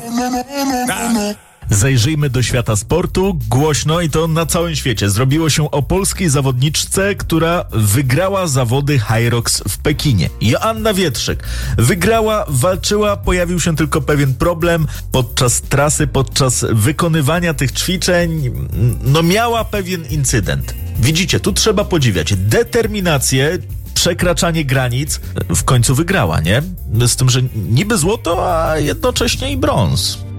Zajrzyjmy do świata sportu, głośno i to na całym świecie. Zrobiło się o polskiej zawodniczce, która wygrała zawody Hyrox w Pekinie. Joanna Wietrzyk wygrała, walczyła, pojawił się tylko pewien problem podczas trasy, podczas wykonywania tych ćwiczeń. No miała pewien incydent. Widzicie, tu trzeba podziwiać determinację, przekraczanie granic. W końcu wygrała, nie? Z tym, że niby złoto, a jednocześnie i brąz.